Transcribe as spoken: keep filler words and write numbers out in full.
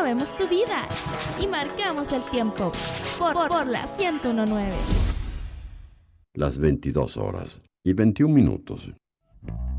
movemos tu vida y marcamos el tiempo por, por, por la ciento diecinueve. Las veintidós horas y veintiún minutos.